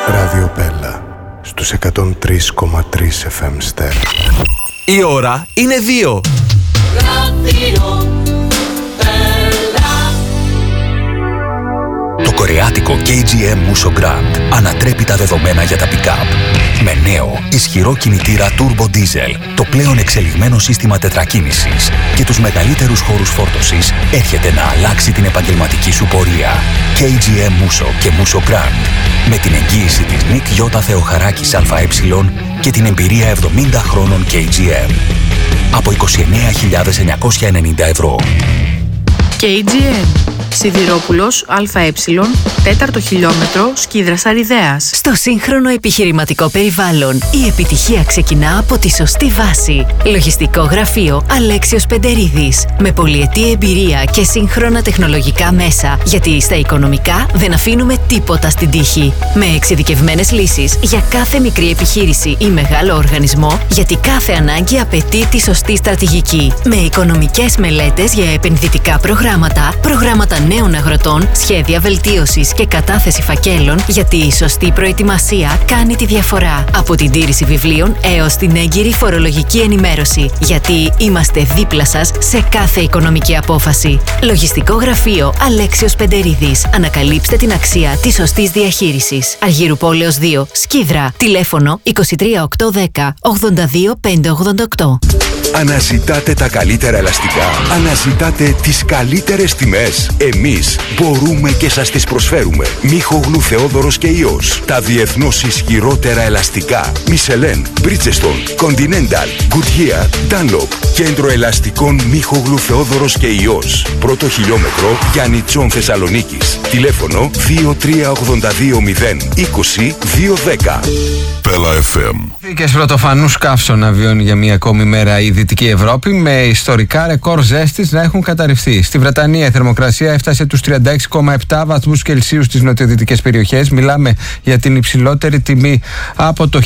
Ράδιο Πέλα στους 103,3 FM Ster. Η ώρα είναι 2. Το κορεάτικο KGM Musso Grand ανατρέπει τα δεδομένα για τα pick-up. Με νέο, ισχυρό κινητήρα Turbo Diesel, το πλέον εξελιγμένο σύστημα τετρακίνησης και τους μεγαλύτερους χώρους φόρτωσης, έρχεται να αλλάξει την επαγγελματική σου πορεία. KGM Musso και Musso Grand. Με την εγγύηση της Νικ Ιώτα Θεοχαράκης ΑΕ και την εμπειρία 70 χρόνων KGM. Από 29.990 ευρώ. KGM. Σιδηρόπουλος ΑΕ, 4ο χιλιόμετρο, Σκίδρας Αριδέας. Στο σύγχρονο επιχειρηματικό περιβάλλον, η επιτυχία ξεκινά από τη σωστή βάση. Λογιστικό γραφείο Αλέξιος Πεντερίδης. Με πολυετή εμπειρία και σύγχρονα τεχνολογικά μέσα, γιατί στα οικονομικά δεν αφήνουμε τίποτα στην τύχη. Με εξειδικευμένες λύσεις για κάθε μικρή επιχείρηση ή μεγάλο οργανισμό, γιατί κάθε ανάγκη απαιτεί τη σωστή στρατηγική. Με οικονομικές μελέτες για επενδυτικά προγράμματα νέων αγροτών, σχέδια βελτίωσης και κατάθεση φακέλων, γιατί η σωστή προετοιμασία κάνει τη διαφορά. Από την τήρηση βιβλίων έως την έγκυρη φορολογική ενημέρωση, γιατί είμαστε δίπλα σας σε κάθε οικονομική απόφαση. Λογιστικό γραφείο Αλέξιος Πεντερίδης. Ανακαλύψτε την αξία της σωστής διαχείρισης. Αργύρου Πόλεως 2, Σκίδρα. Τηλέφωνο 23810 82588. Αναζητάτε τα καλύτερα ελαστικά. Αναζητάτε τις καλύτερες τιμές. Εμείς μπορούμε και σας τις προσφέρουμε. Μίχογλου Θεόδωρος και Υιός. Τα διεθνώς ισχυρότερα ελαστικά. Michelin, Bridgestone, Continental, Goodyear, Dunlop. Κέντρο ελαστικών Μίχογλου Θεόδωρος και Υιός. Πρώτο χιλιόμετρο Γιάννητσον Θεσσαλονίκης. Τηλέφωνο 23820 20 210. Πέλα FM. Και πρωτοφανούς καύσωνα βιώνει για μία ακόμη μέρα η Δυτική Ευρώπη, με ιστορικά ρεκόρ ζέστης να έχουν καταρριφθεί. Στη Βρετανία η θερμοκρασία έφτασε τους 36,7 βαθμούς Κελσίου στις νοτιοδυτικές περιοχές. Μιλάμε για την υψηλότερη τιμή από το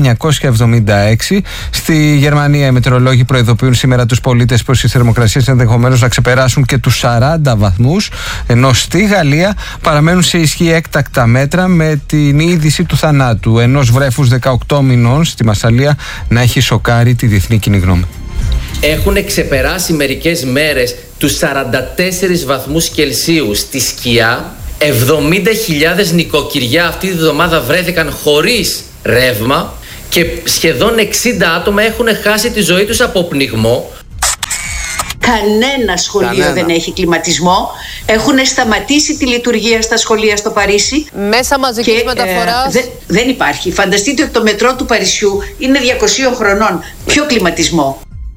1976. Στη Γερμανία οι μετεωρολόγοι προειδοποιούν σήμερα τους πολίτες πως οι θερμοκρασίες ενδεχομένως να ξεπεράσουν και τους 40 βαθμούς, ενώ στη Γαλλία παραμένουν σε ισχύ έκτακτα μέτρα με την είδηση του θανάτου ενός βρέφους 18 μηνών στη Μασσαλία να έχει σοκάρει τη διεθνή κοινή γνώμη. Έχουν ξεπεράσει μερικές μέρες τους 44 βαθμούς Κελσίου στη σκιά. 70.000 νοικοκυριά αυτή τη βδομάδα βρέθηκαν χωρίς ρεύμα και σχεδόν 60 άτομα έχουν χάσει τη ζωή τους από πνιγμό. Κανένα σχολείο δεν έχει κλιματισμό. Έχουν σταματήσει τη λειτουργία στα σχολεία στο Παρίσι. Μέσα μαζικής μεταφοράς. Δεν υπάρχει. Φανταστείτε ότι το μετρό του Παρισιού είναι 200 χρονών. Ποιο κλιματισμό?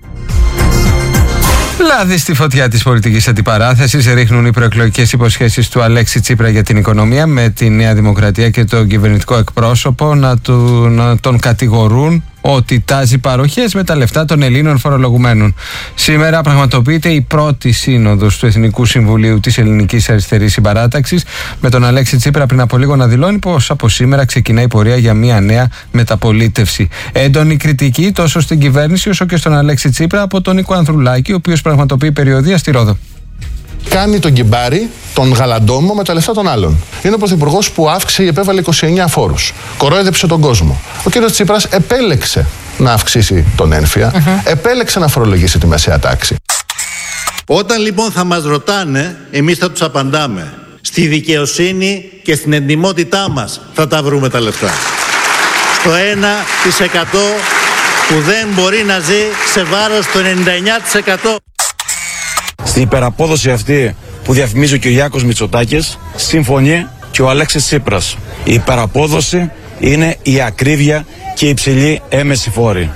Λάδι στη φωτιά της πολιτικής αντιπαράθεσης ρίχνουν οι προεκλογικές υποσχέσεις του Αλέξη Τσίπρα για την οικονομία, με τη Νέα Δημοκρατία και τον κυβερνητικό εκπρόσωπο να τον κατηγορούν ότι τάζει παροχές με τα λεφτά των Ελλήνων φορολογουμένων. Σήμερα πραγματοποιείται η πρώτη σύνοδος του Εθνικού Συμβουλίου της Ελληνικής Αριστερής Συμπαράταξης, με τον Αλέξη Τσίπρα πριν από λίγο να δηλώνει πως από σήμερα ξεκινάει η πορεία για μια νέα μεταπολίτευση. Έντονη κριτική τόσο στην κυβέρνηση όσο και στον Αλέξη Τσίπρα από τον Νίκο Ανδρουλάκη, ο οποίος πραγματοποιεί περιοδεία στη Ρόδο. Κάνει τον κυμπάρι, τον γαλαντόμο με τα λεφτά των άλλων. Είναι ο πρωθυπουργός που αύξησε ή επέβαλε 29 φόρους. Κορόιδεψε τον κόσμο. Ο κύριος Τσίπρας επέλεξε να αυξήσει τον ένφια, επέλεξε να φορολογήσει τη μεσαία τάξη. Όταν λοιπόν θα μας ρωτάνε, εμείς θα τους απαντάμε. Στη δικαιοσύνη και στην εντιμότητά μας θα τα βρούμε τα λεφτά. Στο 1% που δεν μπορεί να ζει σε βάρος του 99%. Στην υπεραπόδοση αυτή που διαφημίζει ο Κυριάκος Μητσοτάκης, συμφωνεί και ο Αλέξης Τσίπρας. Η υπεραπόδοση είναι η ακρίβεια και η υψηλή έμεση φόρη.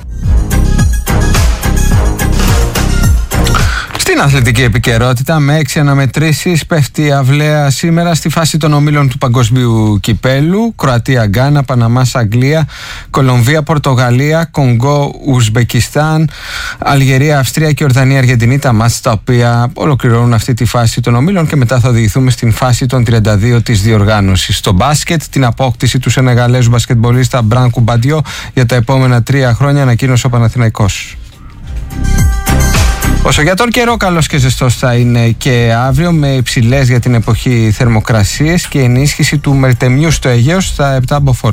Στην αθλητική επικαιρότητα, με 6 αναμετρήσεις πέφτει η αυλαία σήμερα στη φάση των ομίλων του Παγκοσμίου Κυπέλου. Κροατία, Γκάνα, Παναμάς, Αγγλία, Κολομβία, Πορτογαλία, Κονγκό, Ουσμπεκιστάν, Αλγερία, Αυστρία και Ορδανία, Αργεντινή. Τα μάτς τα οποία ολοκληρώνουν αυτή τη φάση των ομίλων και μετά θα οδηγηθούμε στην φάση των 32 της διοργάνωσης. Στο μπάσκετ, την απόκτηση του Σενεγαλέζου μπασκετμπολίστα Μπράνκου Μπαντιό για τα επόμενα 3 χρόνια ανακοίνωσε ο Παναθηναϊκός. Όσο για τον καιρό, καλός και ζεστός θα είναι και αύριο, με υψηλές για την εποχή θερμοκρασίες και ενίσχυση του μελτεμιού στο Αιγαίο στα 7 μποφόρ.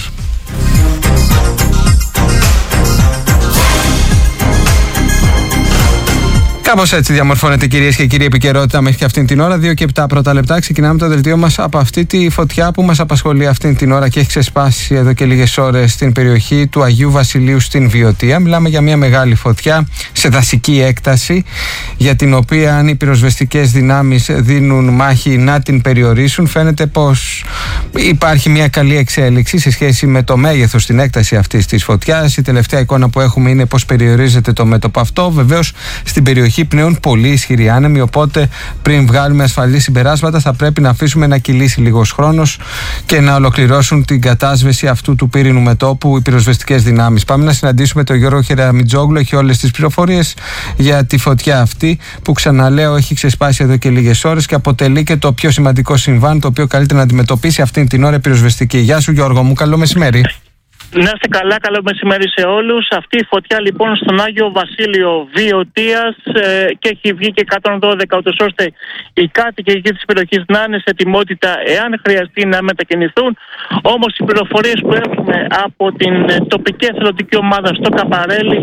Κάπως έτσι διαμορφώνεται, κυρίες και κύριοι, επικαιρότητα μέχρι και αυτήν την ώρα. 2 και 7 πρώτα λεπτά. Ξεκινάμε το δελτίο μας από αυτή τη φωτιά που μας απασχολεί αυτήν την ώρα και έχει ξεσπάσει εδώ και λίγες ώρες στην περιοχή του Αγίου Βασιλείου στην Βιωτία. Μιλάμε για μια μεγάλη φωτιά σε δασική έκταση, για την οποία αν οι πυροσβεστικές δυνάμεις δίνουν μάχη να την περιορίσουν, φαίνεται πως υπάρχει μια καλή εξέλιξη σε σχέση με το μέγεθος, την έκταση αυτής της φωτιάς. Η τελευταία εικόνα που έχουμε είναι πως περιορίζεται το μέτωπο αυτό. Βεβαίως στην περιοχή πνέουν πολύ ισχυροί άνεμοι, οπότε πριν βγάλουμε ασφαλή συμπεράσματα θα πρέπει να αφήσουμε να κυλήσει λίγος χρόνος και να ολοκληρώσουν την κατάσβεση αυτού του πύρινου μετώπου οι πυροσβεστικές δυνάμεις. Πάμε να συναντήσουμε τον Γιώργο Χεραμιτζόγλου, έχει όλες τις πληροφορίες για τη φωτιά αυτή που, ξαναλέω, έχει ξεσπάσει εδώ και λίγες ώρες και αποτελεί και το πιο σημαντικό συμβάν το οποίο καλείται να αντιμετωπίσει αυτήν την ώρα η πυροσβεστική. Γεια σου Γιώργο μου, καλό μεσημέρι. Να είστε καλά, καλό μεσημέρι σε όλους. Αυτή η φωτιά λοιπόν στον Άγιο Βασίλειο Βιωτίας και έχει βγει και 112, ούτως ώστε οι κάτοικοι εκεί της περιοχής να είναι σε ετοιμότητα εάν χρειαστεί να μετακινηθούν. Όμως οι πληροφορίες που έχουμε από την τοπική εθελοντική ομάδα στο Καπαρέλι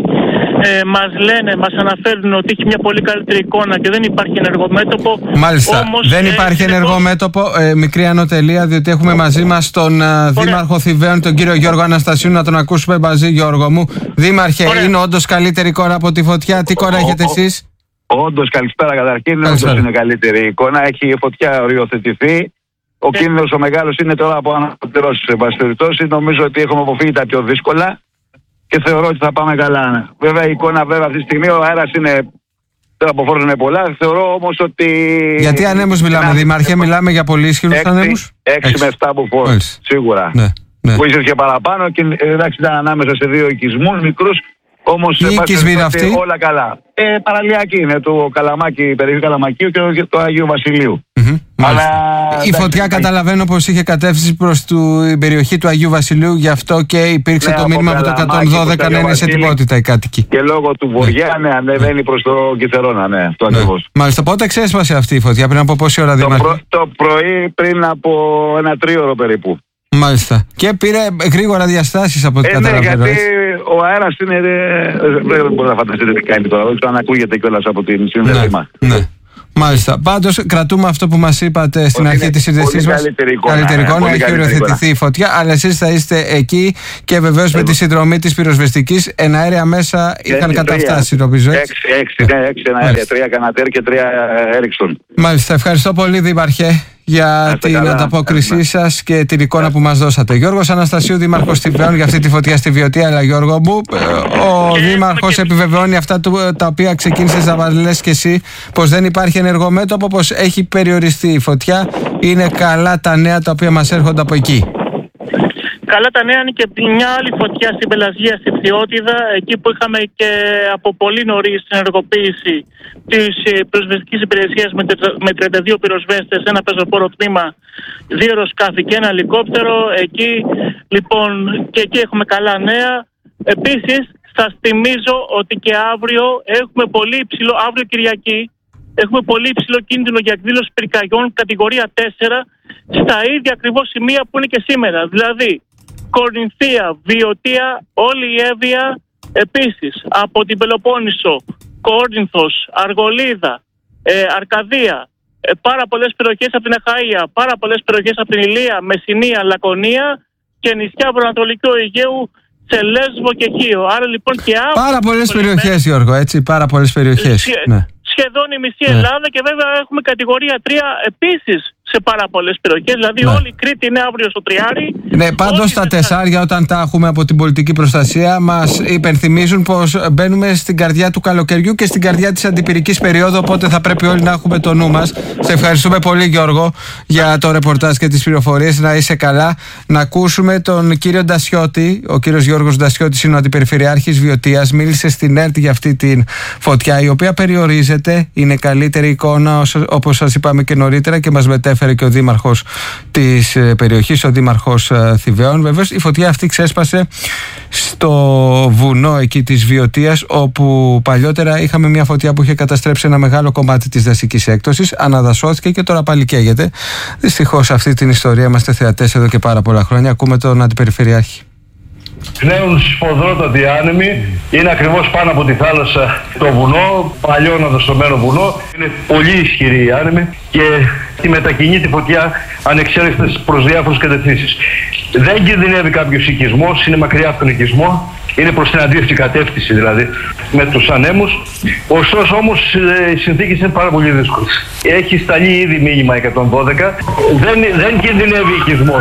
μας αναφέρουν ότι έχει μια πολύ καλύτερη εικόνα και δεν υπάρχει ενεργό μέτωπο. Μάλιστα, όμως, δεν υπάρχει ενεργό μέτωπο. Μικρή ανωτελεία, διότι έχουμε μαζί μας τον Δήμαρχο Θηβαίων, τον κύριο Γιώργο Αναστασίου. Να τον ακούσουμε μαζί, Γιώργο μου. Δήμαρχε, είναι όντως καλύτερη εικόνα από τη φωτιά? Τι εικόνα έχετε εσείς? Όντως, καλησπέρα καταρχήν. Όντως είναι καλύτερη εικόνα. Έχει η φωτιά οριοθετηθεί. Ο κίνδυνος ο μεγάλος είναι τώρα από αναπληρώσεις. Σε πάση περιπτώσει, νομίζω ότι έχουμε αποφύγει τα πιο δύσκολα και θεωρώ ότι θα πάμε καλά. Βέβαια, η εικόνα αυτή τη στιγμή, ο αέρας είναι. Τα αποφόρτωνα είναι πολλά. Θεωρώ όμως ότι. Γιατί ανέμους μιλάμε, Δήμαρχε? Μιλάμε για πολύ ισχυρούς ανέμους? 6 με 7 αποφόρτωνα. Σίγουρα. Ναι. Που ίσως και παραπάνω και εντάξει ήταν ανάμεσα σε 2 οικισμούς μικρούς, όμως οι οικισμοί είναι αυτοί? Όλα καλά. Παραλιακή είναι το Καλαμάκι, περιοχή Καλαμακίου και το Αγίου Βασιλείου. Αλλά, η φωτιά καταλαβαίνω πως είχε κατεύθυνση προς την περιοχή του Αγίου Βασιλείου, γι' αυτό και υπήρξε το μήνυμα από το 112 να είναι σε ετοιμότητα οι κάτοικοι. Και λόγω του βοριά, ανεβαίνει προς το Κιθερώνα, αυτό ακριβώς. Μάλιστα, πότε ξέσπασε αυτή η φωτιά, πριν από πόση ώρα, Δήμαρχε? Το πρωί, πριν από ένα 3ωρο περίπου. Μάλιστα. Και πήρε γρήγορα διαστάσεις από ό,τι καταλαβαίνω. Ναι, γιατί ο αέρας είναι. Δεν μπορεί να φανταστείτε τι κάνει τώρα. Δεν ξέρω αν ακούγεται κιόλας από την σύνδεσή μας. Ναι. Μάλιστα. Πάντως, κρατούμε αυτό που μας είπατε στην αρχή της σύνδεσής μας. Καλύτερη εικόνα, έχει οριοθετηθεί η φωτιά, αλλά εσείς θα είστε εκεί και βεβαίως με τη συνδρομή της πυροσβεστικής. Εναέρια μέσα είχαν καταφτάσει, νομίζω. 6 εναέρια, 3 Κανατέρ και 3 Έριξον. Μάλιστα. Ευχαριστώ πολύ, Δήμαρχε, για την ανταπόκρισή σας και την εικόνα που μας δώσατε. Γιώργος Αναστασίου, Δήμαρχος Θηβαίων, για αυτή τη φωτιά στη Βιωτία. Αλλά Γιώργο μου, ο Δήμαρχος επιβεβαιώνει αυτά τα οποία ξεκίνησες να λες και εσύ, πως δεν υπάρχει ενεργό μέτωπο, πως έχει περιοριστεί η φωτιά. Είναι καλά τα νέα τα οποία μας έρχονται από εκεί? Καλά τα νέα είναι και μια άλλη φωτιά στην Πελασγία, στη Φθιώτιδα, εκεί που είχαμε και από πολύ νωρίς την ενεργοποίηση της πυροσβεστικής υπηρεσίας με 32 πυροσβέστες, ένα πεζοπόρο τμήμα, 2 αεροσκάφη και ένα ελικόπτερο. Εκεί λοιπόν και εκεί έχουμε καλά νέα. Επίσης σας θυμίζω ότι και αύριο έχουμε πολύ υψηλό, αύριο Κυριακή, έχουμε πολύ υψηλό κίνδυνο για εκδήλωση πυρκαγιών κατηγορία 4 στα ίδια ακριβώς σημεία που είναι και σήμερα. Δηλαδή Κορινθία, Βιωτία, όλη η Εύβοια, επίσης από την Πελοπόννησο, Κόρινθος, Αργολίδα, Αρκαδία, πάρα πολλές περιοχές από την Αχαΐα, πάρα πολλές περιοχές από την Ηλία, Μεσσηνία, Λακωνία και νησιά βορειοανατολικού Αιγαίου σε Λέσβο και Χίο. Άρα λοιπόν και αύριο. Πάρα πολλές περιοχές, Γιώργο, έτσι, πάρα πολλές περιοχές. Ναι. Σχεδόν η μισή Ελλάδα και βέβαια έχουμε κατηγορία 3 επίσης σε πάρα πολλές περιοχές. Δηλαδή όλη η Κρήτη είναι αύριο στο τριάρι. Ναι, πάντως τα τεσσάρια όταν τα έχουμε από την πολιτική προστασία μας υπενθυμίζουν πως μπαίνουμε στην καρδιά του καλοκαιριού και στην καρδιά της αντιπυρικής περίοδου, οπότε θα πρέπει όλοι να έχουμε το νου μας. Σε ευχαριστούμε πολύ, Γιώργο, για το ρεπορτάζ και τις πληροφορίες. Να είσαι καλά. Να ακούσουμε τον κύριο Ντασιώτη. Ο κύριος Γιώργος Ντασιώτης είναι ο αντιπεριφερειάρχης Βιωτίας. Μίλησε στην ΕΡΤ για αυτή την φωτιά, η οποία περιορίζεται. Είναι καλύτερη εικόνα, όπως σας είπαμε και νωρίτερα, και μας μετέφερε και ο δήμαρχος της περιοχής, ο δήμαρχος Θηβαίων. Βεβαίως η φωτιά αυτή ξέσπασε στο βουνό εκεί της Βιωτίας, όπου παλιότερα είχαμε μια φωτιά που είχε καταστρέψει ένα μεγάλο κομμάτι της δασικής έκτωσης, αναδασώθηκε και τώρα πάλι καίγεται. Δυστυχώς αυτή την ιστορία είμαστε θεατές εδώ και πάρα πολλά χρόνια. Ακούμε τον Αντιπεριφερειάρχη. Πνέουν σφοδρότατοι άνεμοι, είναι ακριβώς πάνω από τη θάλασσα το βουνό, παλιό αναδασωμένο βουνό. Είναι πολύ ισχυροί οι άνεμοι και τη μετακινεί τη φωτιά ανεξέλεγκτες προς διάφορες κατευθύνσεις. Δεν κινδυνεύει κάποιος οικισμός, είναι μακριά από τον οικισμό, είναι προς την αντίθετη κατεύθυνση δηλαδή με τους ανέμους. Ωστόσο όμως οι συνθήκες είναι πάρα πολύ δύσκολες. Έχει σταλεί ήδη μήνυμα 112, δεν κινδυνεύει οικισμός.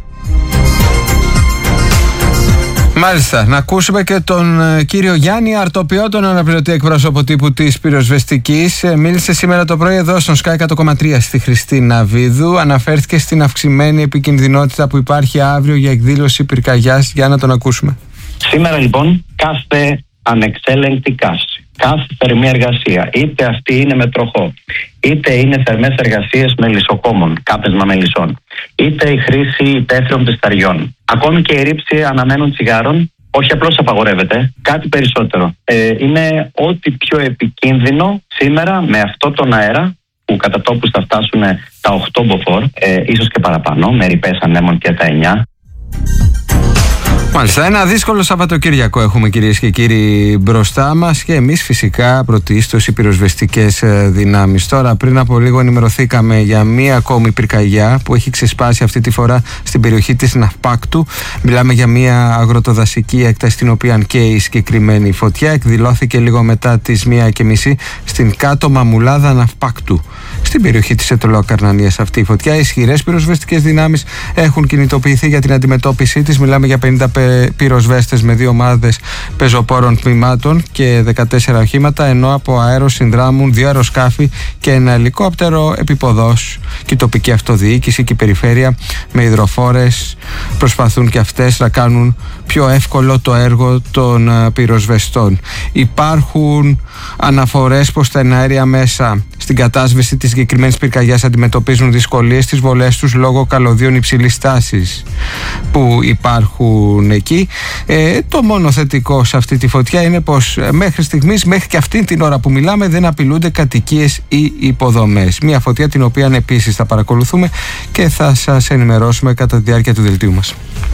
Μάλιστα, να ακούσουμε και τον κύριο Γιάννη Αρτοπιό, τον αναπληρωτή εκπρόσωπο τύπου της πυροσβεστικής. Μίλησε σήμερα το πρωί εδώ στον Sky 100,3 στη Χριστή Ναβίδου. Αναφέρθηκε στην αυξημένη επικινδυνότητα που υπάρχει αύριο για εκδήλωση πυρκαγιάς. Για να τον ακούσουμε. Σήμερα λοιπόν κάθε ανεξέλεγκτη καύση, κάθε θερμή εργασία, είτε αυτή είναι με τροχό, είτε είναι θερμές εργασίες μελισσοκόμων, κάπνισμα μελισσών, είτε η χρήση υπαίθριων πισταριών, ακόμη και η ρήψη αναμένων τσιγάρων, όχι απλώς απαγορεύεται, κάτι περισσότερο. Είναι ό,τι πιο επικίνδυνο σήμερα με αυτό τον αέρα που κατά τόπους θα φτάσουν τα 8 μποφόρ, ίσως και παραπάνω, με ρηπές ανέμων και τα 9. Μάλιστα, ένα δύσκολο Σαββατοκύριακο έχουμε, κυρίες και κύριοι, μπροστά μας και εμείς φυσικά πρωτίστως οι πυροσβεστικές δυνάμεις. Τώρα, πριν από λίγο ενημερωθήκαμε για μία ακόμη πυρκαγιά που έχει ξεσπάσει αυτή τη φορά στην περιοχή της Ναυπάκτου. Μιλάμε για μία αγροτοδασική έκταση στην οποία καίει η συγκεκριμένη φωτιά. Εκδηλώθηκε λίγο μετά τις 1:30 στην κάτω Μαμουλάδα Ναυπάκτου, στην περιοχή της Ετωλοκαρνανίας αυτή η φωτιά. Ισχυρές πυροσβεστικές δυνάμεις έχουν κινητοποιηθεί για την αντιμετώπιση της. Μιλάμε για 50 πυροσβέστες με 2 ομάδες πεζοπόρων τμήματων και 14 οχήματα, ενώ από αέρο συνδράμουν 2 αεροσκάφη και ένα ελικόπτερο επιποδός. Και η τοπική αυτοδιοίκηση και η περιφέρεια με υδροφόρες προσπαθούν και αυτές να κάνουν πιο εύκολο το έργο των πυροσβεστών. Υπάρχουν αναφορές πως τα εναέρια μέσα στην κατάσβεση της συγκεκριμένης πυρκαγιάς αντιμετωπίζουν δυσκολίες στις βολές τους λόγω καλωδίων υψηλής τάσης που υπάρχουν εκεί. Το μόνο θετικό σε αυτή τη φωτιά είναι πως μέχρι στιγμής, μέχρι και αυτή την ώρα που μιλάμε, δεν απειλούνται κατοικίες ή υποδομές. Μια φωτιά την οποία επίσης θα παρακολουθούμε και θα σας ενημερώσουμε κατά τη διάρκεια του δελτίου μας.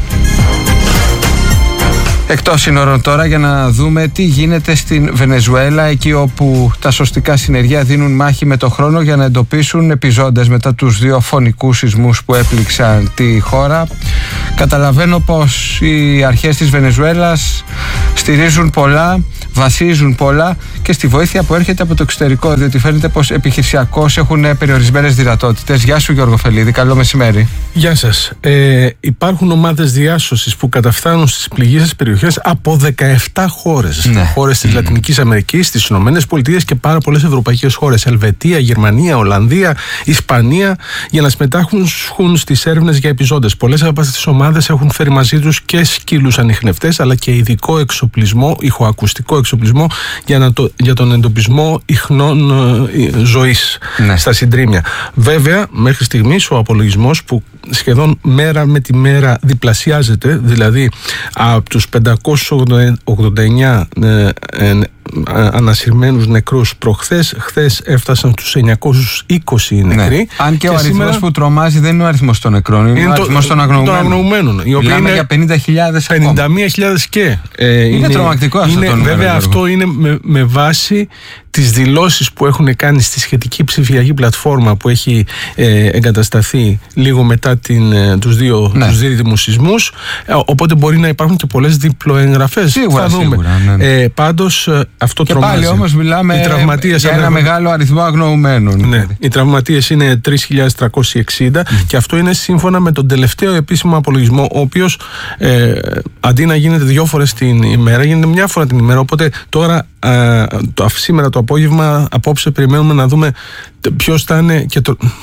Εκτός σύνορων τώρα, για να δούμε τι γίνεται στην Βενεζουέλα, εκεί όπου τα σωστικά συνεργεία δίνουν μάχη με το χρόνο για να εντοπίσουν επιζώντες μετά τους 2 φωνικούς σεισμούς που έπληξαν τη χώρα. Καταλαβαίνω πως οι αρχές της Βενεζουέλας στηρίζουν πολλά, βασίζουν πολλά και στη βοήθεια που έρχεται από το εξωτερικό, διότι φαίνεται πως επιχειρησιακώς έχουν περιορισμένες δυνατότητες. Γεια σου Γιώργο Φελίδη, καλό μεσημέρι. Γεια σας. Υπάρχουν ομάδες διάσωσης που καταφθάνουν στις πληγήσεις περιοχές από 17 χώρες. Ναι. Χώρες της Λατινικής Αμερικής, τις Ηνωμένες Πολιτείες και πάρα πολλές ευρωπαϊκές χώρες. Ελβετία, Γερμανία, Ολλανδία, Ισπανία, για να συμμετάχουν στις έρευνες για επιζώντες. Πολλές από αυτές τις ομάδες έχουν φέρει μαζί τους και σκύλους ανιχνευτές, αλλά και ειδικό εξοπλισμό, ηχοακουστικό εξοπλισμό για τον εντοπισμό ιχνών ζωής στα συντρίμμια. Βέβαια, μέχρι στιγμής ο απολογισμός που σχεδόν μέρα με τη μέρα διπλασιάζεται, δηλαδή από τους 589 ανασυρμένους νεκρούς προχθές, χθες έφτασαν στους 920 νεκροί. Ναι. Αν και ο αριθμός σήμερα που τρομάζει δεν είναι ο αριθμός των νεκρών, είναι ο αριθμός των αγνοωμένων. Μιλάμε για 50.000 51.000 και. Είναι τρομακτικό αυτό το νούμερο. Βέβαια αυτό είναι με βάση τις δηλώσεις που έχουν κάνει στη σχετική ψηφιακή πλατφόρμα που έχει εγκατασταθεί λίγο μετά τους δύο δίδυμους σεισμούς, οπότε μπορεί να υπάρχουν και πολλές διπλοεγγραφές. Σίγουρα. Ναι. Πάντως αυτό και τρομάζει. Πάλι όμως μιλάμε για ένα μεγάλο αριθμό αγνοωμένων. Ναι. Οι τραυματίες είναι 3.360 και αυτό είναι σύμφωνα με τον τελευταίο επίσημο απολογισμό, ο οποίος αντί να γίνεται 2 φορές την ημέρα, γίνεται 1 φορά την ημέρα, οπότε τώρα σήμερα το απόγευμα, απόψε, περιμένουμε να δούμε ποιος θα είναι και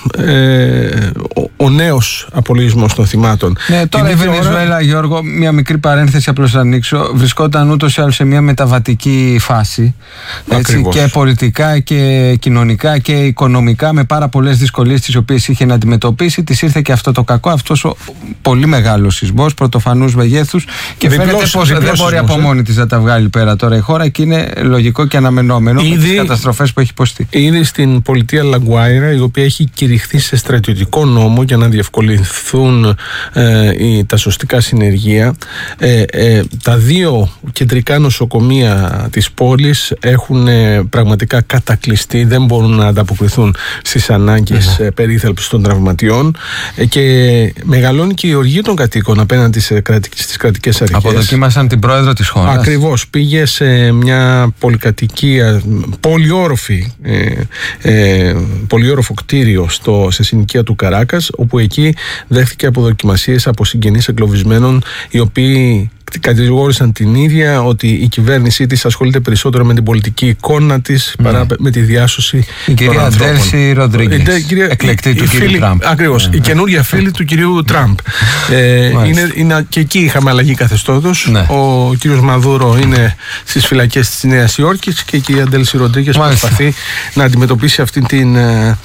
ο νέος απολογισμός των θυμάτων. Ναι, τώρα η Βενεζουέλα, Γιώργο, μια μικρή παρένθεση απλώς να ανοίξω, βρισκόταν ούτως ή άλλως σε μια μεταβατική φάση, έτσι, και πολιτικά και κοινωνικά και οικονομικά, με πάρα πολλές δυσκολίες τις οποίες είχε να αντιμετωπίσει. Της ήρθε και αυτό το κακό, αυτός ο πολύ μεγάλος σεισμός πρωτοφανούς μεγέθους, και φαίνεται πως δεν μπορεί από μόνη της να τα βγάλει πέρα τώρα η χώρα, και είναι λογικό και αναμενόμενο με τις καταστροφές που έχει υποστεί. Ήδη στην πολιτεία Λαγκουάιρα, η οποία έχει κηρυχθεί σε στρατιωτικό νόμο για να διευκολυνθούν τα σωστικά συνεργεία, τα δύο κεντρικά νοσοκομεία της πόλης έχουν πραγματικά κατακλειστεί, δεν μπορούν να ανταποκριθούν στις ανάγκες περίθαλψης των τραυματιών, και μεγαλώνει και η οργή των κατοίκων απέναντι στις κρατικές αρχές. Αποδοκίμασαν την πρόεδρο της χώρας. Ακριβώς, πήγε σε μια πολυκατοικία, πολυόροφο κτίριο σε συνοικία του Καράκας, όπου εκεί δέχθηκε αποδοκιμασίες από συγγενείς εγκλωβισμένων, οι οποίοι κατηγόρησαν την ίδια ότι η κυβέρνησή της ασχολείται περισσότερο με την πολιτική εικόνα της παρά με τη διάσωση των ανθρώπων. Η κυρία Ντέλση Ροντρίγκες, εκλεκτή του κυρίου Τραμπ. Ακριβώς, η καινούργια φίλη του κυρίου Τραμπ. Και εκεί είχαμε αλλαγή καθεστώτος. Ο κύριος Μαδούρο είναι στις φυλακές της Νέας Υόρκης και η κυρία Ντέλση Ροντρίγκες προσπαθεί να αντιμετωπίσει αυτή την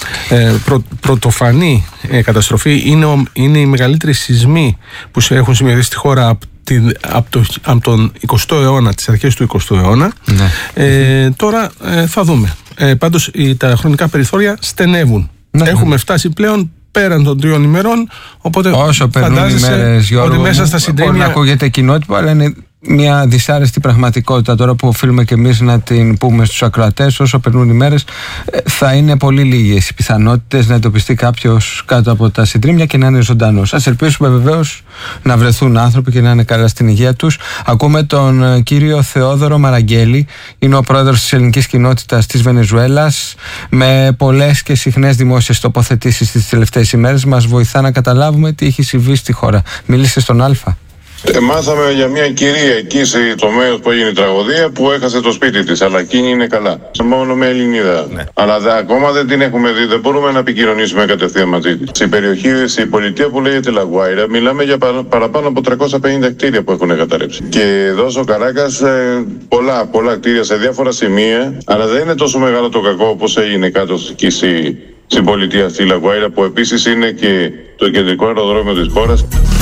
πρωτοφανή καταστροφή. Είναι οι μεγαλύτεροι σεισμοί που έχουν σημειωθεί στη χώρα από τον 20ο αιώνα, τις αρχές του 20ου αιώνα. Τώρα θα δούμε. Πάντως τα χρονικά περιθώρια στενεύουν. Έχουμε φτάσει πλέον πέραν των 3 ημερών, οπότε όσο περνούν οι μέρες, Γιώργο, ότι μέσα στα συντρίμμια... Μπορεί να ακούγεται κοινότυπο, αλλά είναι μια δυσάρεστη πραγματικότητα τώρα που οφείλουμε και εμείς να την πούμε στους ακροατές. Όσο περνούν οι μέρες, θα είναι πολύ λίγες οι πιθανότητες να εντοπιστεί κάποιος κάτω από τα συντρίμμια και να είναι ζωντανός. Ας ελπίσουμε βεβαίως να βρεθούν άνθρωποι και να είναι καλά στην υγεία τους. Ακούμε τον κύριο Θεόδωρο Μαραγκέλη, είναι ο πρόεδρος της ελληνικής κοινότητας της Βενεζουέλας, με πολλές και συχνές δημόσιες τοποθετήσεις τις τελευταίες ημέρες. Μας βοηθά να καταλάβουμε τι έχει συμβεί στη χώρα. Μίλησε στον Αλφα. Μάθαμε για μια κυρία εκεί στο μέρος που έγινε η τραγωδία, που έχασε το σπίτι της, αλλά εκείνη είναι καλά. Μόνο με Ελληνίδα. Αλλά ακόμα δεν την έχουμε δει, δεν μπορούμε να επικοινωνήσουμε κατευθείαν μαζί της. Στην περιοχή, στην πολιτεία που λέγεται Λαγκουάιρα, μιλάμε για παραπάνω από 350 κτίρια που έχουν καταρρεύσει. Και εδώ στο Καράκας πολλά κτίρια σε διάφορα σημεία, αλλά δεν είναι τόσο μεγάλο το κακό όπως έγινε κάτω εκεί στην πολιτεία στη Λαγκουάιρα, που επίσης είναι και το κεντρικό αεροδρόμιο της χώρας.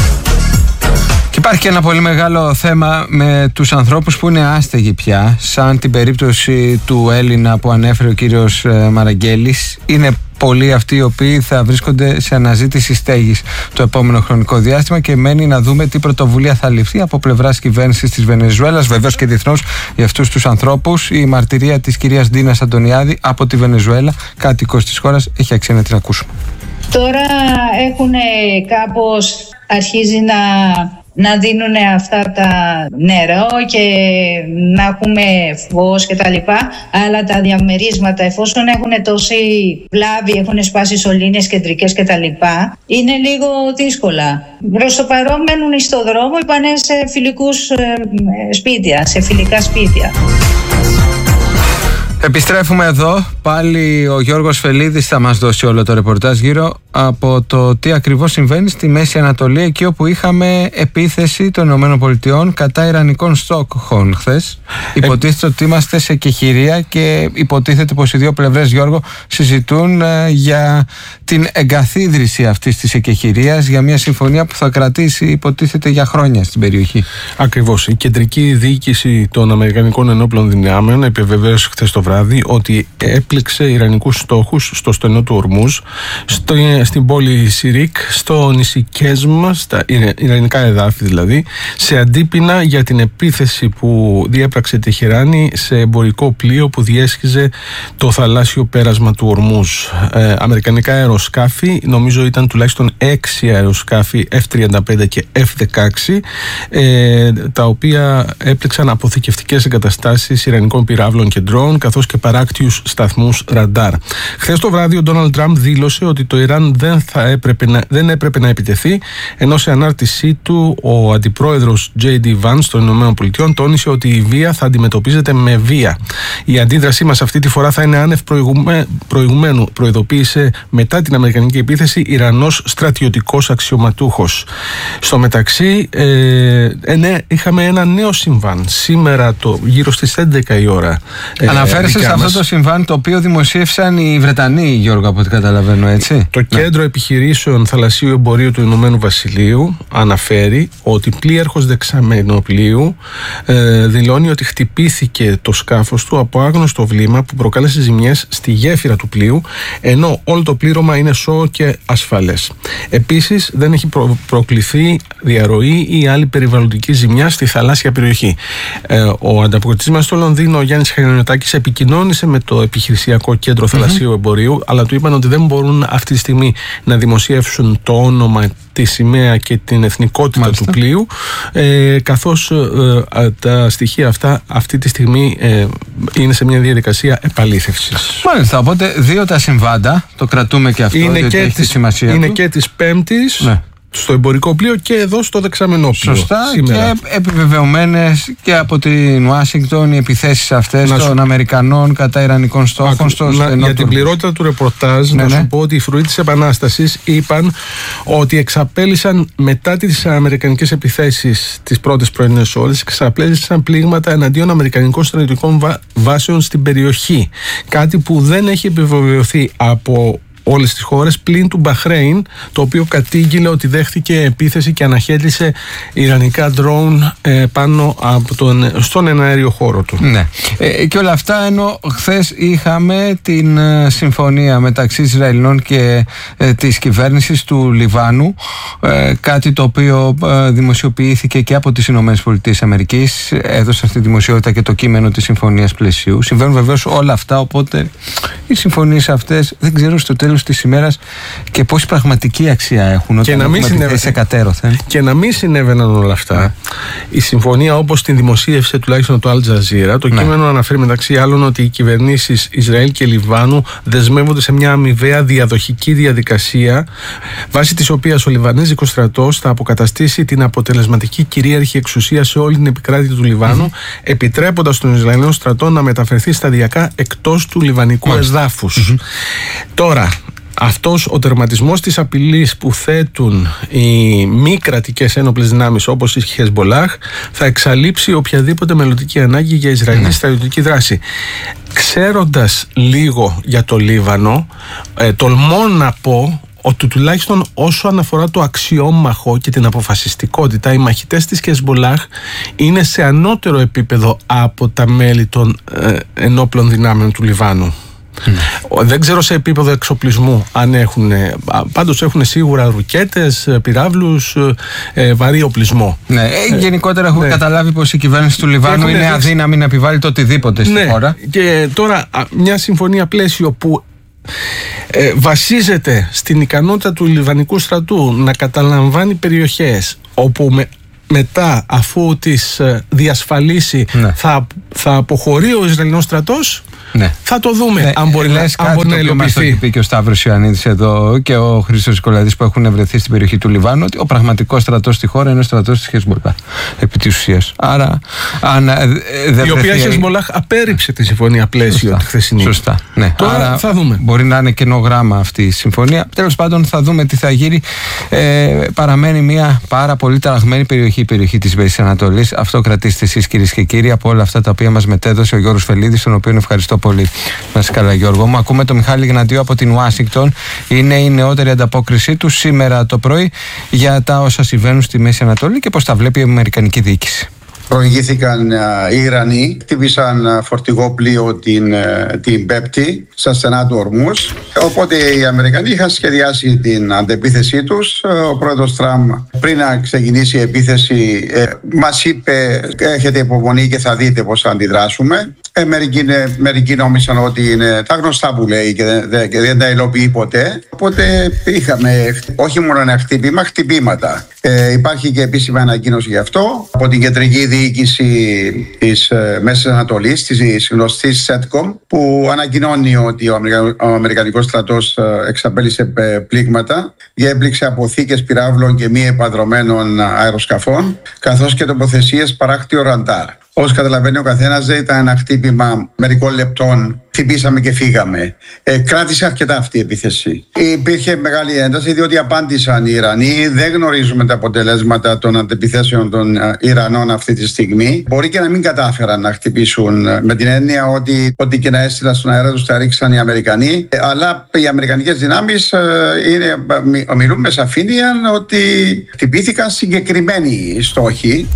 Υπάρχει και ένα πολύ μεγάλο θέμα με τους ανθρώπους που είναι άστεγοι πια, σαν την περίπτωση του Έλληνα που ανέφερε ο κύριος Μαραγκέλης. Είναι πολλοί αυτοί οι οποίοι θα βρίσκονται σε αναζήτηση στέγης το επόμενο χρονικό διάστημα, και μένει να δούμε τι πρωτοβουλία θα ληφθεί από πλευράς κυβέρνησης της Βενεζουέλας, βεβαίως και διεθνώς, για αυτούς τους ανθρώπους. Η μαρτυρία της κυρίας Ντίνας Αντωνιάδη από τη Βενεζουέλα, κάτοικος της χώρας, έχει αξία να την ακούσουμε. Τώρα έχουν κάπως αρχίζει να δίνουν αυτά τα νερό και να έχουμε φως και τα λοιπά, αλλά τα διαμερίσματα, εφόσον έχουν τόση βλάβη, έχουν σπάσει σωλήνες κεντρικές και τα λοιπά, είναι λίγο δύσκολα. Προς το παρόν μένουν στο δρόμο, πάνε σε φιλικούς σπίτια, σε φιλικά σπίτια. Επιστρέφουμε εδώ. Πάλι ο Γιώργος Φελίδης θα μας δώσει όλο το ρεπορτάζ γύρω από το τι ακριβώς συμβαίνει στη Μέση Ανατολή, εκεί όπου είχαμε επίθεση των ΗΠΑ κατά ιρανικών στόχων χθες. Υποτίθεται ότι είμαστε σε κεχηρία και υποτίθεται πως οι δύο πλευρές, Γιώργο, συζητούν για την εγκαθίδρυση αυτής της εκεχηρίας, για μια συμφωνία που θα κρατήσει, υποτίθεται, για χρόνια στην περιοχή. Ακριβώς. Η κεντρική διοίκηση των Αμερικανικών Ενόπλων Δυνάμεων επιβεβαίωσε χθες το βράδυ ότι έπληξε ιρανικούς στόχους στο στενό του Ορμούζ, στην πόλη Σιρίκ, στο νησί Κέσμα, στα ιρανικά εδάφη δηλαδή, σε αντίπεινα για την επίθεση που διέπραξε Τεχεράνη σε εμπορικό πλοίο που διέσχιζε το θαλάσσιο πέρασμα του Ορμούζ. Αμερικανικά αεροσκάφη, νομίζω ήταν τουλάχιστον 6 αεροσκάφη F-35 και F-16, τα οποία έπληξαν αποθηκευτικές εγκαταστάσεις ιρανικών πυράβλων και ντρόουν, καθώς καθώς και παράκτιους σταθμούς ραντάρ. Χθες το βράδυ ο Ντόναλντ Τραμπ δήλωσε ότι το Ιράν δεν έπρεπε να επιτεθεί, ενώ σε ανάρτησή του ο αντιπρόεδρος J.D. Vance των ΗΠΑ τόνισε ότι η βία θα αντιμετωπίζεται με βία. Η αντίδρασή μας αυτή τη φορά θα είναι άνευ προηγουμένου, προειδοποίησε μετά την αμερικανική επίθεση Ιρανός στρατιωτικός αξιωματούχος. Στο μεταξύ, είχαμε ένα νέο συμβάν σήμερα γύρω στις 11 η ώρα. Αναφέρεσαι σε αυτό το συμβάν το οποίο δημοσίευσαν οι Βρετανοί, Γιώργο, από ό,τι καταλαβαίνω, έτσι. Το Κέντρο Επιχειρήσεων Θαλασσίου Εμπορίου του Ηνωμένου Βασιλείου αναφέρει ότι πλοίαρχος δεξαμενοπλοίου δηλώνει ότι χτυπήθηκε το σκάφος του από άγνωστο βλήμα που προκάλεσε ζημιές στη γέφυρα του πλοίου, ενώ όλο το πλήρωμα είναι σώο και ασφαλές. Επίσης, δεν έχει προκληθεί διαρροή ή άλλη περιβαλλοντική ζημιά στη θαλάσσια περιοχή. Ο ανταποκριτής μας στο Λονδίνο, ο Γιάννης Χαριωνιωτάκης, επικοινώνησε με το Επιχειρησιακό Κέντρο Θαλασσίου Εμπορίου, αλλά του είπαν ότι δεν μπορούν αυτή τη στιγμή να δημοσιεύσουν το όνομα, τη σημαία και την εθνικότητα του πλοίου, καθώς τα στοιχεία αυτά αυτή τη στιγμή είναι σε μια διαδικασία επαλήθευσης. Μάλιστα, οπότε δύο τα συμβάντα, το κρατούμε και αυτό, διότι έχει τη σημασία είναι του. Και της Πέμπτης, ναι, στο εμπορικό πλοίο και εδώ στο δεξαμενόπλοιο. Σωστά, σήμερα. Και επιβεβαιωμένες και από την Ουάσιγκτον οι επιθέσεις αυτές των Αμερικανών κατά Ιρανικών στόχων στο στενό. Για την πληρότητα του ρεπορτάζ, να σου πω ότι οι φρουροί της Επανάστασης είπαν ότι εξαπέλυσαν μετά τις αμερικανικές επιθέσεις τις πρώτες πρωινές ώρες, εξαπέλυσαν πλήγματα εναντίον αμερικανικών στρατιωτικών βάσεων στην περιοχή. Κάτι που δεν έχει επιβεβαιωθεί από όλες τις χώρες πλην του Μπαχρέιν, το οποίο κατήγγειλε ότι δέχθηκε επίθεση και αναχέτησε ιρανικά ντρόουν πάνω από στον εναέριο χώρο του. Ναι. Και όλα αυτά ενώ χθες είχαμε την συμφωνία μεταξύ Ισραηλινών και της κυβέρνησης του Λιβάνου, κάτι το οποίο δημοσιοποιήθηκε και από τις ΗΠΑ. Έδωσαν στη δημοσιότητα και το κείμενο της συμφωνίας πλαισίου. Συμβαίνουν βεβαίως όλα αυτά, οπότε οι συμφωνίες αυτές δεν ξέρουν στο τέλος της ημέρας και πόση πραγματική αξία έχουν όταν έχουμε επιθέσει σε κατέρωθεν. Και να μην συνέβαιναν όλα αυτά, η συμφωνία όπως την δημοσίευσε τουλάχιστον το Al Jazeera, το κείμενο αναφέρει μεταξύ άλλων ότι οι κυβερνήσεις Ισραήλ και Λιβάνου δεσμεύονται σε μια αμοιβαία διαδοχική διαδικασία, βάσει της οποίας ο Λιβανέζικος στρατός θα αποκαταστήσει την αποτελεσματική κυρίαρχη εξουσία σε όλη την επικράτεια του Λιβάνου, επιτρέποντας τον Ισραηλινό στρατό να μεταφερθεί σταδιακά εκτός του λιβανικού εδάφους. Τώρα, αυτός ο τερματισμός της απειλής που θέτουν οι μη κρατικές ένοπλες δυνάμεις όπως η Χεσμολάχ θα εξαλείψει οποιαδήποτε μελλοντική ανάγκη για Ισραηλινή στρατιωτική δράση. Ξέροντας λίγο για το Λίβανο, τολμώ να πω ότι τουλάχιστον όσο αναφορά το αξιόμαχο και την αποφασιστικότητα, οι μαχητές της Χεσμολάχ είναι σε ανώτερο επίπεδο από τα μέλη των ενόπλων δυνάμεων του Λιβάνου. Δεν ξέρω σε επίπεδο εξοπλισμού αν έχουν, πάντως έχουν σίγουρα ρουκέτες, πυράβλους, βαρύ οπλισμό. Ναι, γενικότερα έχουμε καταλάβει πως η κυβέρνηση του Λιβάνου είναι αδύναμη να επιβάλλει το οτιδήποτε στη χώρα. Και τώρα μια συμφωνία πλαίσιο που βασίζεται στην ικανότητα του λιβανικού στρατού να καταλαμβάνει περιοχές όπου μετά, αφού τις διασφαλίσει, θα αποχωρεί ο Ισραηλινός στρατός. Ναι. Θα το δούμε αν μπορεί να υλοποιηθεί. Μας το έχει πει και ο Σταύρος Ιωαννίδης εδώ και ο Χρήστος Νικολαίδης που έχουν βρεθεί στην περιοχή του Λιβάνου, ότι ο πραγματικός στρατός στη χώρα είναι ο στρατός της Χεσμολάχ επί της ουσίας. Άρα, η οποία Χεσμολάχ απέρριψε τη συμφωνία πλαίσιο τη χθεσινή. Σωστά. Ναι. Τώρα άρα θα δούμε. Μπορεί να είναι κενό γράμμα αυτή η συμφωνία. Τέλος πάντων, θα δούμε τι θα γίνει. Παραμένει μια πάρα πολύ ταραγμένη περιοχή, η περιοχή της Μέσης Ανατολής. Αυτό κρατήστε εσείς, κυρίες και κύριοι, από όλα αυτά τα οποία μας μετέδωσε ο Γιώργος Φελίδης, τον οποίο ευχαριστώ πολύ. Να είσαι καλά, Γιώργο μου. Ακούμε τον Μιχάλη Γναντίου από την Ουάσιγκτον. Είναι η νεότερη ανταπόκρισή του σήμερα το πρωί για τα όσα συμβαίνουν στη Μέση Ανατολή και πώς τα βλέπει η αμερικανική διοίκηση. Προηγήθηκαν οι Ιρανοί, χτύπησαν φορτηγό πλοίο την Πέμπτη στα στενά του Ορμούς. Οπότε οι Αμερικανοί είχαν σχεδιάσει την αντεπίθεσή τους. Ο πρόεδρος Τραμπ, πριν να ξεκινήσει η επίθεση, μας είπε: έχετε υπομονή και θα δείτε πώς θα αντιδράσουμε. Μερικοί νόμισαν ότι είναι τα γνωστά που λέει και δεν τα υλοποιεί ποτέ. Οπότε είχαμε όχι μόνο ένα χτύπημα, χτυπήματα. Υπάρχει και επίσημη ανακοίνωση γι' αυτό από την κεντρική διοίκηση της Μέσης Ανατολής, της γνωστής ΣΕΤΚΟΜ, που ανακοινώνει ότι ο Αμερικανικός στρατός εξαπέλυσε πλήγματα για έπληξη αποθήκες πυράβλων και μη επανδρωμένων αεροσκαφών, καθώς και τοποθεσίες παράκτιο ραντάρ. Όπως καταλαβαίνει ο καθένας, δεν ήταν ένα χτύπημα μερικών λεπτών, χτυπήσαμε και φύγαμε. Κράτησε αρκετά αυτή η επίθεση. Υπήρχε μεγάλη ένταση διότι απάντησαν οι Ιρανοί. Δεν γνωρίζουμε τα αποτελέσματα των αντεπιθέσεων των Ιρανών αυτή τη στιγμή. Μπορεί και να μην κατάφεραν να χτυπήσουν, με την έννοια ότι ό,τι και να έστειλαν στον αέρα τους τα ρίξαν οι Αμερικανοί. Αλλά οι αμερικανικές δυνάμεις μιλούν με σαφήνεια ότι χτυπήθηκαν συγκεκριμένοι στόχοι.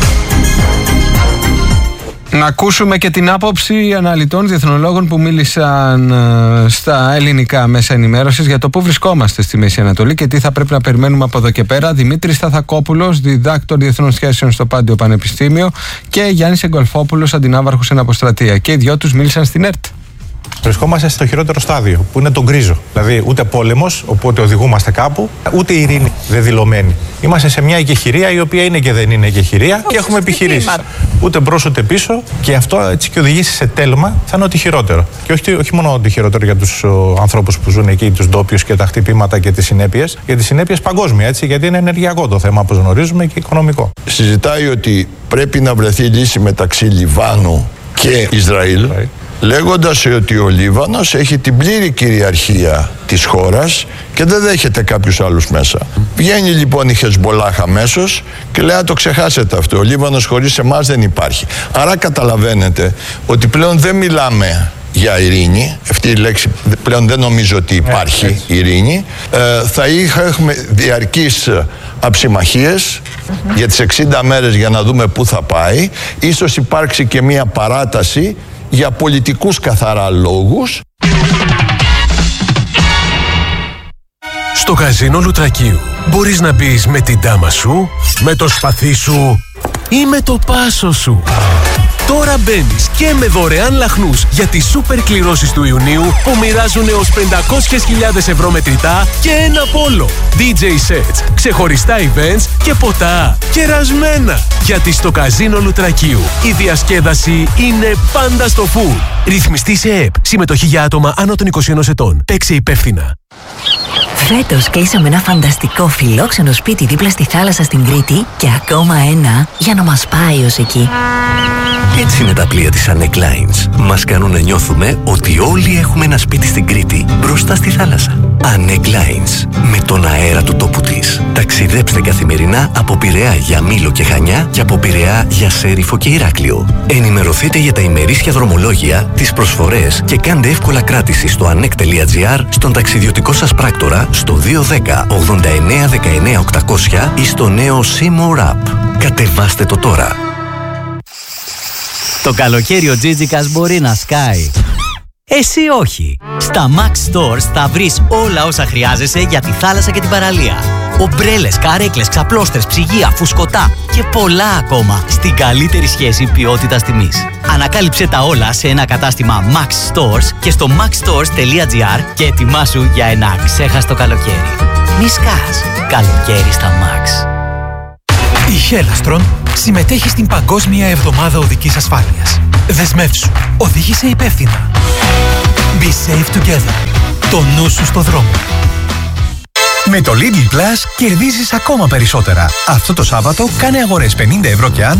Να ακούσουμε και την άποψη αναλυτών διεθνολόγων που μίλησαν στα ελληνικά μέσα ενημέρωσης για το πού βρισκόμαστε στη Μέση Ανατολή και τι θα πρέπει να περιμένουμε από εδώ και πέρα. Δημήτρης Σταθακόπουλος, διδάκτορ διεθνών σχέσεων στο Πάντιο Πανεπιστήμιο, και Γιάννης Εγκολφόπουλος, αντινάβαρχος εν αποστρατεία. Και οι δυο τους μίλησαν στην ΕΡΤ. Βρισκόμαστε στο χειρότερο στάδιο, που είναι το γκρίζο. Δηλαδή, ούτε πόλεμος, οπότε οδηγούμαστε κάπου, ούτε ειρήνη δεδηλωμένη. Είμαστε σε μια εκεχηρία η οποία είναι και δεν είναι εκεχηρία και έχουμε επιχειρήσεις. Ούτε μπρος ούτε πίσω, και αυτό έτσι και οδηγήσει σε τέλμα, θα είναι ότι χειρότερο. Και όχι μόνο ότι χειρότερο για τους ανθρώπους που ζουν εκεί, τους ντόπιους και τα χτυπήματα και τις συνέπειες, για τις συνέπειες παγκόσμια, έτσι, γιατί είναι ενεργειακό το θέμα, όπως γνωρίζουμε, και οικονομικό. Συζητάει ότι πρέπει να βρεθεί λύση μεταξύ Λιβάνου και Ισραήλ, λέγοντας ότι ο Λίβανος έχει την πλήρη κυριαρχία της χώρας και δεν δέχεται κάποιους άλλους μέσα. Βγαίνει λοιπόν η Χεσμολάχ αμέσως και λέει: το ξεχάσετε αυτό, ο Λίβανος χωρίς εμάς δεν υπάρχει. Άρα καταλαβαίνετε ότι πλέον δεν μιλάμε για ειρήνη, αυτή η λέξη πλέον δεν νομίζω ότι υπάρχει ειρήνη. Θα έχουμε διαρκείς αψημαχίες για τις 60 μέρες για να δούμε πού θα πάει. Ίσως υπάρξει και μία παράταση για πολιτικούς καθαρά λόγους. Στο καζίνο Λουτρακίου μπορείς να μπεις με την τάμα σου, με το σπαθί σου ή με το πάσο σου. Τώρα μπαίνεις και με δωρεάν λαχνούς για τις σούπερ κληρώσεις του Ιουνίου που μοιράζουν έως 500.000 ευρώ μετρητά και ένα πόλο. DJ sets, ξεχωριστά events και ποτά κερασμένα. Γιατί στο καζίνο Λουτρακίου η διασκέδαση είναι πάντα στο full. Ρυθμιστή σε ΕΠ. Συμμετοχή για άτομα άνω των 21 ετών. Παίξε υπεύθυνα. Φέτος κλείσαμε ένα φανταστικό φιλόξενο σπίτι δίπλα στη θάλασσα στην Κρήτη και ακόμα ένα για να μας πάει ως εκεί. Έτσι είναι τα πλοία της Anec Lines. Μας κάνουν να νιώθουμε ότι όλοι έχουμε ένα σπίτι στην Κρήτη, μπροστά στη θάλασσα. Anec Lines. Με τον αέρα του τόπου της. Ταξιδέψτε καθημερινά από Πειραιά για Μήλο και Χανιά και από Πειραιά για Σέριφο και Ηράκλειο. Ενημερωθείτε για τα ημερήσια δρομολόγια, τις προσφορές και κάντε εύκολα κράτηση στο anec.gr, στον ταξιδιωτικό σας πράκτορα, στο 210 89 19 800 ή στο νέο Seymour App. Κατεβάστε το τώρα. Το καλοκαίρι ο Τζίτζικας μπορεί να σκάει. Εσύ όχι. Στα Max Stores θα βρεις όλα όσα χρειάζεσαι για τη θάλασσα και την παραλία. Ομπρέλες, καρέκλες, ξαπλώστρες, ψυγεία, φουσκωτά και πολλά ακόμα στην καλύτερη σχέση ποιότητας τιμής. Ανακάλυψε τα όλα σε ένα κατάστημα Max Stores και στο maxstores.gr και ετοιμάσου για ένα ξέχαστο καλοκαίρι. Μη σκάς. Καλοκαίρι στα Max. Η Hellastron συμμετέχει στην Παγκόσμια Εβδομάδα Οδικής Ασφάλειας. Δεσμεύσου. Οδήγησε υπεύθυνα. Be safe together. Το νου σου στο δρόμο. Με το Lidl Plus κερδίζεις ακόμα περισσότερα. Αυτό το Σάββατο κάνε αγορές 50 ευρώ και άνω